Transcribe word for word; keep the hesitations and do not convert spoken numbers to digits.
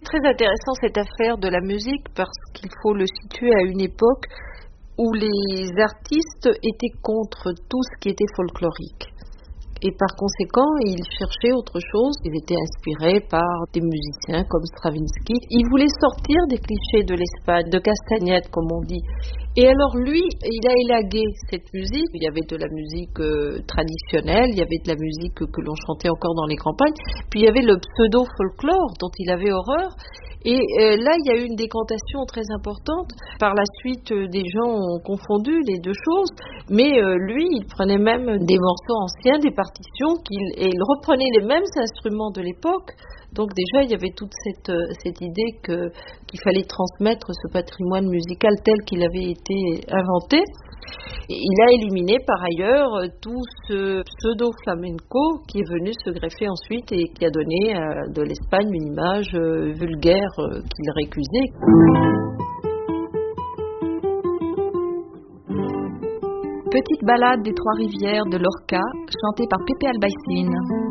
Très intéressant cette affaire de la musique parce qu'il faut le situer à une époque où les artistes étaient contre tout ce qui était folklorique. Et par conséquent, ils cherchaient autre chose. Ils étaient inspirés par des musiciens comme Stravinsky. Ils voulaient sortir des clichés de l'Espagne, de Castagnette, comme on dit. Et alors lui, il a élagué cette musique. Il y avait de la musique euh, traditionnelle, il y avait de la musique que, que l'on chantait encore dans les campagnes. Puis il y avait le pseudo-folklore dont il avait horreur. Et euh, là, il y a eu une décantation très importante. Par la suite, euh, des gens ont confondu les deux choses. Mais euh, lui, il prenait même des morceaux anciens, des partitions, qu'il, et il reprenait les mêmes instruments de l'époque. Donc déjà, il y avait toute cette, euh, cette idée que, qu'il fallait transmettre ce patrimoine musical tel qu'il avait été inventé. Et il a éliminé par ailleurs tout ce pseudo-flamenco qui est venu se greffer ensuite et qui a donné euh, de l'Espagne une image euh, vulgaire euh, qu'il récusait. Petite balade des Trois-Rivières de Lorca, chantée par Pepe Albaicín.